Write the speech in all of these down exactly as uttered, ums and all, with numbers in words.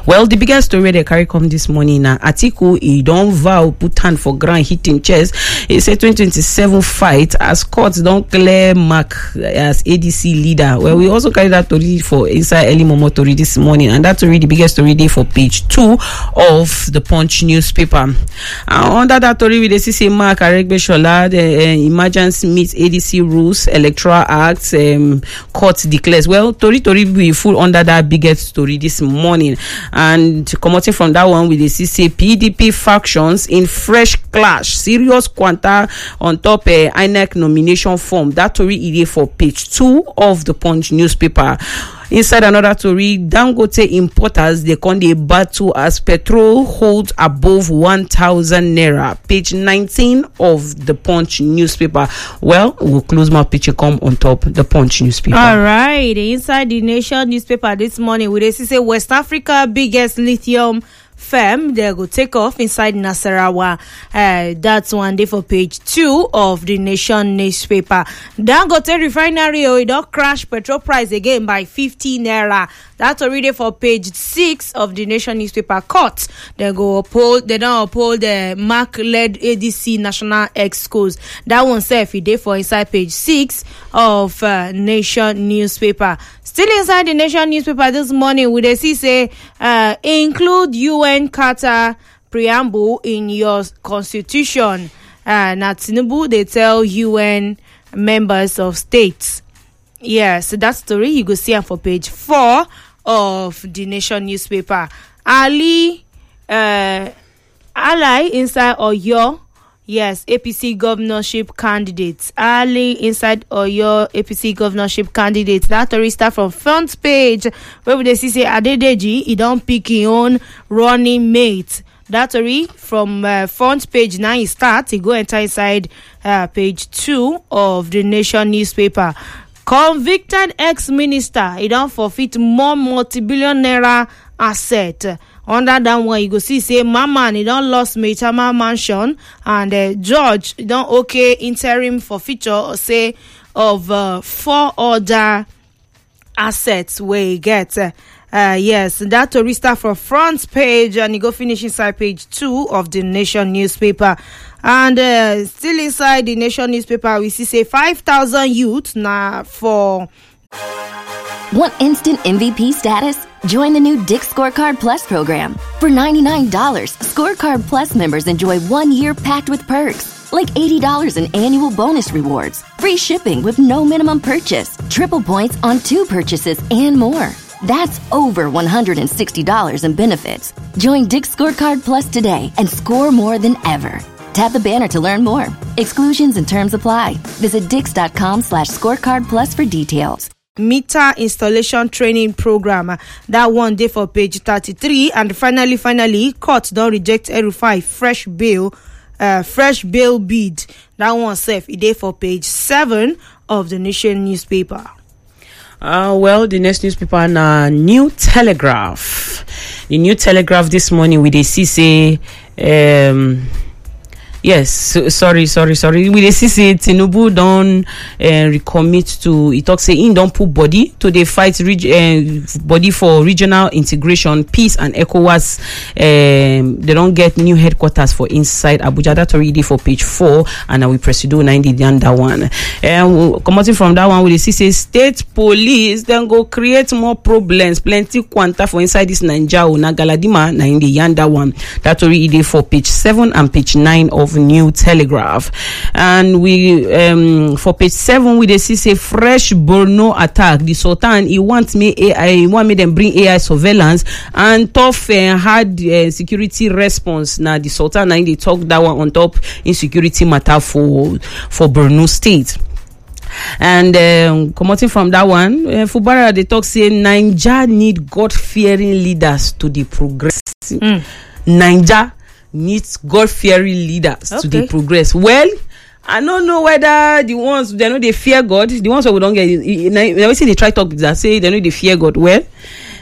Well, the biggest story they carry come this morning now. Atiku, he don't vow, put hand for ground, hitting chest. He said twenty twenty-seven fight as courts don't clear Mark as A D C leader. Well, we also carry that story for inside early Momo story this morning, and that's already the biggest story day for page two of the Punch newspaper. And under that story, we see say Mark Aregbesola, the uh, emergency meets A D C rules, electoral acts, um, court declares. Well, Tori Tori we full under that biggest story this morning, and commenting from that one, we see say P D P factions in fresh clash, serious quanta on top uh, I N E C nomination form. That story is for page two of the Punch newspaper. Inside another story, Dangote importers, they con dey battle as petrol holds above one thousand naira. Page nineteen of the Punch newspaper. Well, we'll close my picture come on top the Punch newspaper. All right. Inside the Nation newspaper this morning, we see say West Africa biggest lithium firm, they go take off inside Nasarawa. Uh, that's one day for page two of the Nation newspaper. Dangote refinery, oh, it don't crash petrol price again by fifty naira. That's already for page six of the Nation newspaper. Court, they go uphold, they don't uphold the Mark-led A D C national excuse. That one self, it day for inside page six of uh, Nation newspaper. Still inside the Nation newspaper this morning, we they see say uh, include U N Carter preamble in your constitution. Uh, now Tinubu, they tell U N members of states. Yes, so that story you go see her for page four of the Nation newspaper. Ali, uh, ally inside Oyo. Yes, A P C governorship candidates. Ali inside Oyo A P C governorship candidates. That story start from front page where we see say Adedeji, he don't pick his own running mate. That story from uh, front page now he start. He go enter inside uh, page two of the Nation newspaper. Convicted ex-minister, he don't forfeit more multi-billion naira asset. Under that one, you go see say Mama, he don't lost Maitama mansion, and uh, George, he don't okay interim forfeiture say of uh, four other assets where he get. Uh, uh, yes, that to start from front page, and you go finish inside page two of the Nation newspaper. And uh, still inside the Nation newspaper, we see say five thousand youth now for. Want instant M V P status? Join the new Dick Scorecard Plus program. For ninety-nine dollars, Scorecard Plus members enjoy one year packed with perks, like eighty dollars in annual bonus rewards, free shipping with no minimum purchase, triple points on two purchases, and more. That's over one hundred sixty dollars in benefits. Join Dick Scorecard Plus today and score more than ever. Tap the banner to learn more. Exclusions and terms apply. Visit dix.com slash scorecard plus for details. Meter installation training program. That one day for page thirty-three. And finally, finally, court don't reject El-Rufai fresh bill, uh, fresh bill bid. That one safe. It day for page seven of the Nation newspaper. Uh, well, the next newspaper na New Telegraph. The New Telegraph this morning with the C C. Um, Yes, so, sorry, sorry, sorry. We see say Tinubu don't uh, recommit to. He talks say he don't put body to the fight reg, uh, body for regional integration, peace and ECOWAS. Um, they don't get new headquarters for inside Abuja. That's already for page four, and we proceed ninety down that one. And um, commenting from that one, we see say state police then go create more problems, plenty quanta for inside this Naija na Galadima na in the yanda one. That's already for page seven and page nine of New Telegraph. And we um for page seven we they see say fresh Borno attack. The Sultan he wants me A I, he want me them bring A I surveillance and tough uh, hard uh, security response. Now the Sultan now they talk that one on top insecurity matter for for Borno State. And um, commenting from that one, uh, Fubara they talk say Naija need God-fearing leaders to the progress. Mm. Naija needs God-fearing leaders okay. to the progress. Well, I don't know whether the ones they know they fear God, the ones that we don't get. Now we see they try talk that say they know they fear God. Well,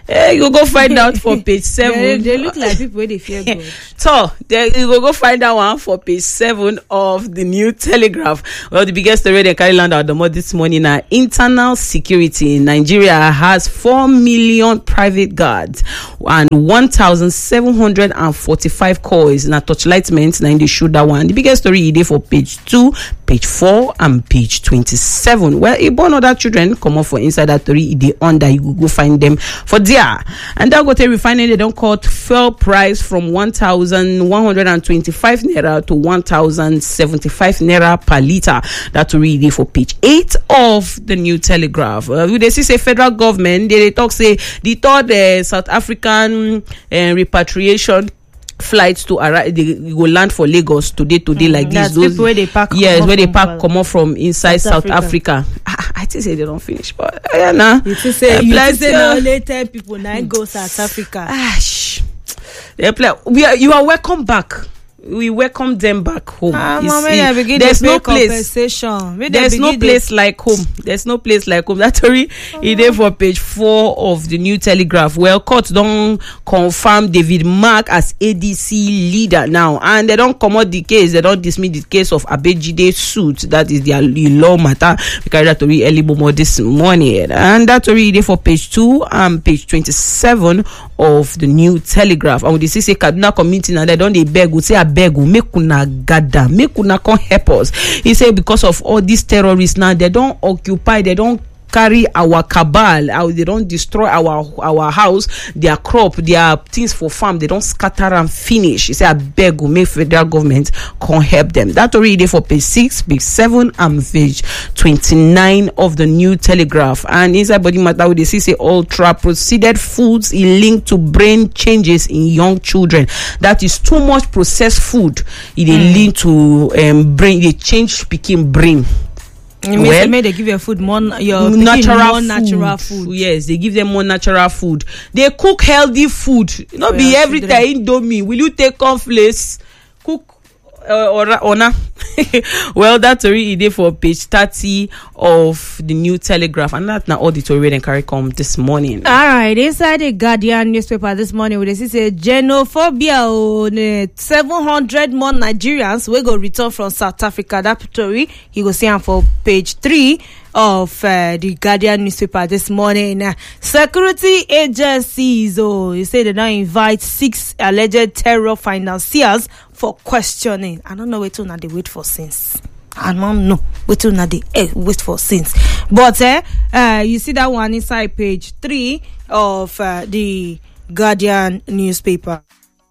Eh, you go find out for page seven. they, they look like people where they fear God. So there you go go find that one for page seven of the New Telegraph. Well, the biggest story they carry land out the more this morning now. Internal security in Nigeria has four million private guards and one thousand seven hundred and forty-five coils. Now torchlight meant now they shoot that one. The biggest story is there for page two, page four, and page twenty-seven. Well, a born other children come up for inside that story. They under you go, go find them for there. And that got a refinery they don't cut fuel price from one thousand one hundred twenty-five naira to one thousand seventy-five naira per liter. That will read for page eight of the New Telegraph. Uh, they see say federal government they, they talk say the third uh, South African uh, repatriation flights to arrive, they go land for Lagos today today mm, like this. Those where they pack yes where they pack come off from inside South, South Africa, Africa. I, I think say they don't finish, but uh, yeah nah you think say, uh, you think say now only ten people now go South Africa. Ash, they play. We are, you are welcome back. We welcome them back home. Ah, mama, see, there's no place. There's no place like home. There's no place like home. That's story oh. is there for page four of the New Telegraph. Well, court don't confirm David Mark as A D C leader now, and they don't come out the case. They don't dismiss the case of Abejide suit. That is their law matter. We carry that story early more this morning, and that story is there for page two and page twenty-seven of the New Telegraph. And with the C C Kaduna community now, they don't they beg. We say beg make una gather, make una come help us. He said because of all these terrorists now, they don't occupy, they don't carry our cabal, how they don't destroy our our house, their crop, their things for farm, they don't scatter and finish. He said I beg make federal government come help them. That already for page six, page seven, and page twenty-nine of the New Telegraph. And inside body matter with the C C ultra processed foods is linked to brain changes in young children. That is too much processed food. It mm. link to um, brain, they change speaking brain. It means well, they, they give your food more your natural more food. natural food. Yes, they give them more natural food. They cook healthy food. Not be every time Indomie. Will you take cornflakes? Cook uh, or or na? Well, that's already there for page thirty of the New Telegraph, and that's not all the story and carry come this morning. All right, inside the Guardian newspaper this morning, we see say xenophobia on seven hundred more Nigerians we go return from South Africa. That story you go see am for page three of uh, the Guardian newspaper this morning. Uh, security agencies, oh, you say they don't invite six alleged terror financiers for questioning. I don't know what to now they wait for since. I don't know what to now they eh, wait for since. But eh, uh, you see that one inside page three of uh, the Guardian newspaper.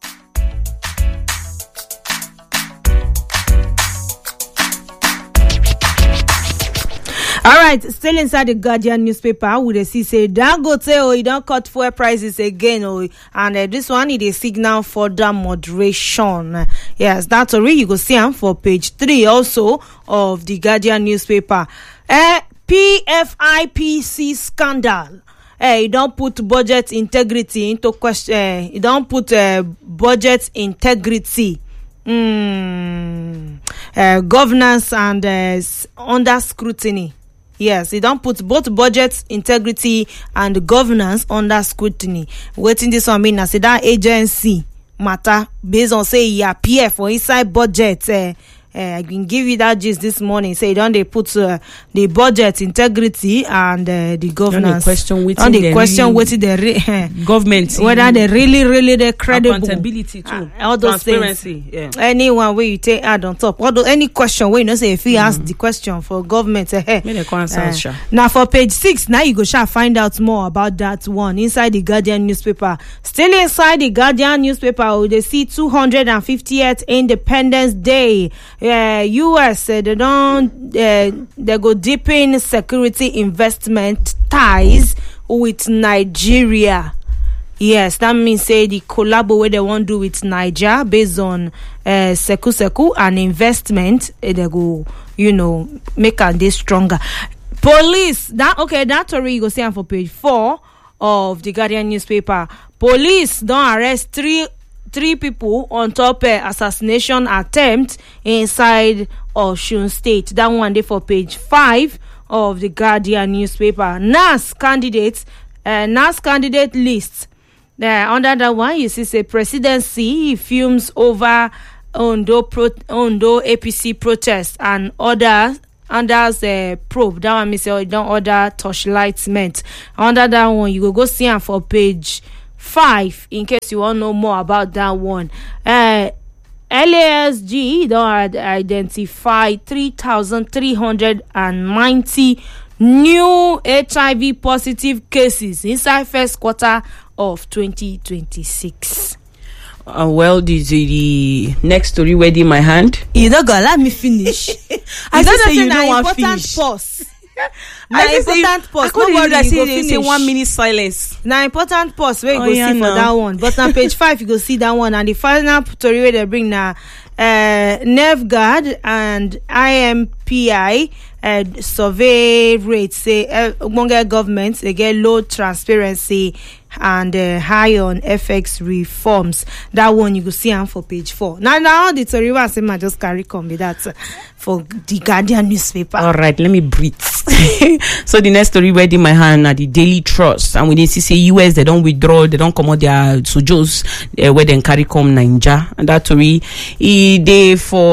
All right, still inside the Guardian newspaper, we see say Dangote oh, he don't cut fuel prices again oh, and uh, this one is a signal for the moderation. Yes, that's already you go see him for page three also of the Guardian newspaper. Uh, P F I P C scandal. Uh, you don't put budget integrity into question. Uh, you don't put uh, budget integrity. Mm, uh, governance and uh, under scrutiny. Yes, they don't put both budget integrity and governance under scrutiny. Waiting this one mean I say that agency matter based on say you appear for inside budget. Uh, uh, I can give you that gist this morning. Say don't they put uh, the budget integrity and uh, the governance. Don't question waiting on the the question really waiting the re- government whether they really really they credible accountability too, uh, all those transparency. Things. Yeah. Anyone where you take add on top, all those, any question where you know say if you mm-hmm. ask the question for government, uh, hey, uh, now for page six now you go shall find out more about that one inside the Guardian newspaper. Still inside the Guardian newspaper, we they see two hundred fiftieth Independence Day. Uh, U S uh, they don't uh, they go deepen security investment ties with Nigeria. Yes, that means say the collabo where they want to do with Niger based on uh, seku seku and investment uh, they go you know make a day stronger. Police that okay that story you go see for page four of the Guardian newspaper. Police don't arrest three. Three people on top uh, assassination attempt inside Osun State. That one day for page five of the Guardian newspaper. N A S candidates uh, N A S candidate list. Uh, under that one, you see say presidency fumes over Ondo pro- Ondo A P C protest and other under the uh, probe. That one means say don't order torchlights meant. Under that one, you go go see am for page five in case you want to know more about that one. Uh, L A S G don't identify three thousand three hundred ninety new H I V positive cases inside first quarter of twenty twenty-six. Uh, well, the, the the next story where in my hand. You don't go let me finish. I don't say you know don't want important finish. Pause. Na Na important pause. I couldn't Nobody even go say finish. say one minute silence. Na important pause where you Oh, go yeah, see for no. that one. But on page five you go see that one, and the final story where they bring na uh, NAFGAD and I M P I uh, survey rates say uh, among governments they get low transparency and uh, high on F X reforms. That one you go see am for page four. Now now the story was say man just carry come be that uh, for the Guardian newspaper. All right, let me breathe. So the next story read in my hand are the Daily Trust, and we need to say U S they don't withdraw, they don't come out their sojos uh, where they carry come Ninja, and that story e dey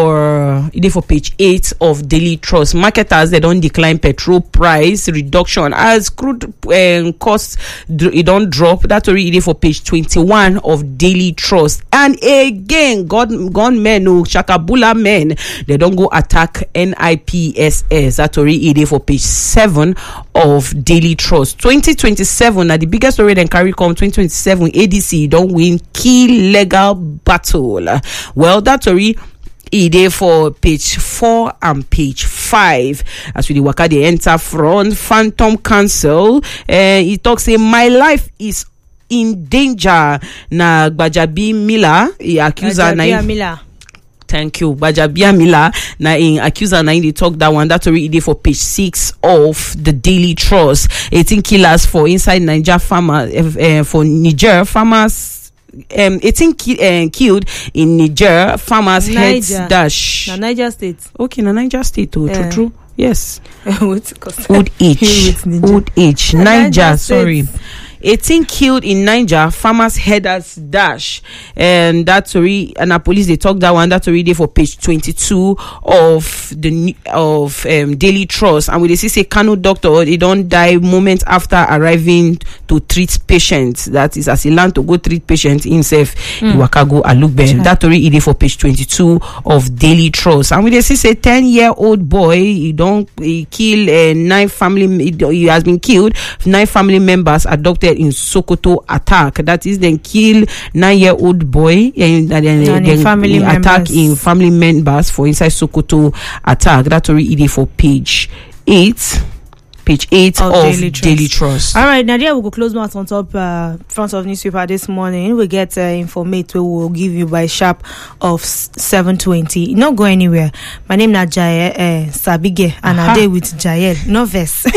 for e dey for page eight of Daily Trust. Marketers they don't decline petrol price reduction as crude um, costs it don't drop. That story e dey for page twenty-one of Daily Trust. And again, God gunmen o Shakabula men they don't go attack N I P S S. That story e dey for page seven of Daily Trust. twenty twenty-seven na the biggest story then carry come. Twenty twenty-seven A D C don't win key legal battle. Well, that story e dey for page four and page five. As we the waka they enter front Phantom Council, uh, he talks say my life is in danger. Na Gbajabi Miller he accuse her na Miller. Thank you. Gbajabi Miller na in accuser na in they talk that one. That's already for page six of the Daily Trust. eighteen killers for inside Niger farmer uh, for Niger farmers. Um, eighteen ki- uh, killed in Niger farmers heads dash. Na Niger State. Okay, na Niger State. Oh, Yeah. true, true. Yes. Old Old age. Old age. Na Niger. Niger Sorry. State. eighteen killed in Niger farmers headers dash, and that's story. And the police they talk that one. That's already for page twenty-two of the of um, Daily Trust. And we they see say Kano doctor they don't die moment after arriving to treat patients. That is as he learned to go treat patients himself. Mm. He waka go and look ben. That already is for page twenty-two of Daily Trust. And we they see say ten year old boy he don't he kill uh, nine family. He, he has been killed. Nine family members adopted in Sokoto attack. That is then kill nine year old boy and then, and then family attack members. in family members for inside Sokoto attack. That's already for page eight. Page eight of, of Daily, Trust. Daily Trust. All right, Nadia, we will close mouth on top uh, front of newspaper this morning. We get uh, informate we will give you by sharp of seven twenty. Not go anywhere. My name is Jael uh, Sabige, and I day with Jael. No verse.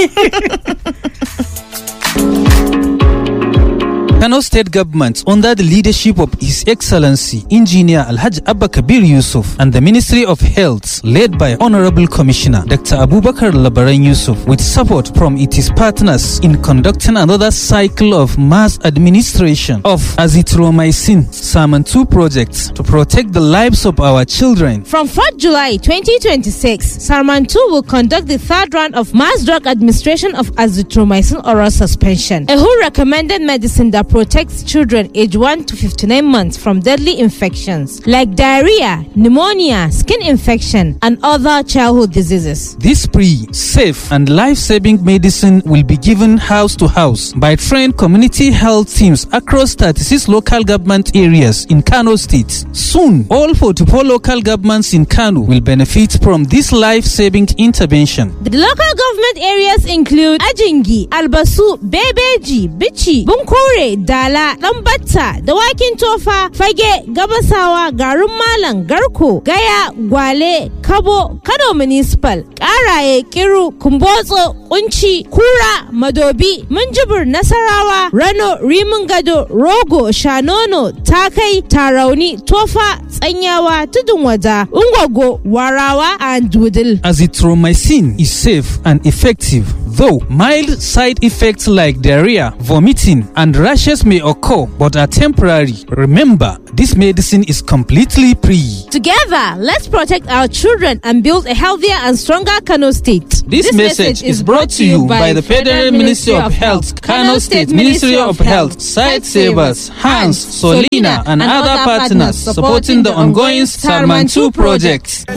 Kano State Government, under the leadership of His Excellency Engineer Alhaji Abba Kabir Yusuf and the Ministry of Health, led by Honorable Commissioner Doctor Abubakar Labaran Yusuf, with support from its partners in conducting another cycle of mass administration of azithromycin Salmon two projects to protect the lives of our children. From fourth July twenty twenty-six, Salmon two will conduct the third round of mass drug administration of azithromycin oral suspension, a who recommended medicine that protects children aged one to fifty-nine months from deadly infections like diarrhea, pneumonia, skin infection, and other childhood diseases. This free, safe, and life-saving medicine will be given house to house by trained community health teams across thirty-six local government areas in Kano State. Soon, all forty-four local governments in Kano will benefit from this life-saving intervention. The local government areas include Ajingi, Albasu, Bebeji, Bichi, Bunkure, Dala, Lambata, Dawakin Tofa, Fage, Gabasawa, Garum Malang, Garko, Gaya, Gwale, Kabo, Kano Municipal, Araye, Kiru, Kumbozo, kunci, kura, madobi, minjibir, nasarawa, rano, rimin gado, rogo, shanono, takai, tarauni, tofa, tsanyawa, tudun wada, ungwago, warawa, and wudil. Azithromycin is safe and effective, though mild side effects like diarrhea, vomiting, and rashes may occur but are temporary. Remember, this medicine is completely free. Together, let's protect our children and build a healthier and stronger Kano State. This, this message is brought to you by the Federal Ministry of Health, Kano State Ministry of Health, Site Savers, Hans, Solina, and other partners supporting the ongoing Salman two project.